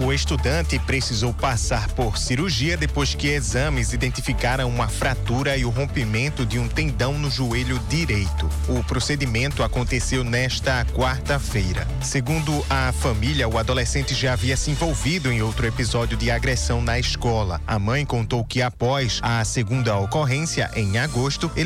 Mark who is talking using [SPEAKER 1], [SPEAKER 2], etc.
[SPEAKER 1] O estudante precisou passar por cirurgia depois que exames identificaram uma fratura e o rompimento de um tendão no joelho direito. O procedimento aconteceu nesta quarta-feira. Segundo a família, o adolescente já havia se envolvido em outro episódio de agressão na escola. A mãe contou que após a segunda ocorrência, em agosto,